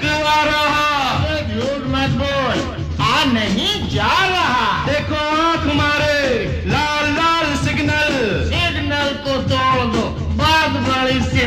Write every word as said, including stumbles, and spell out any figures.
क्यों आ रहा? अरे झूठ मत बोल। आ नहीं जा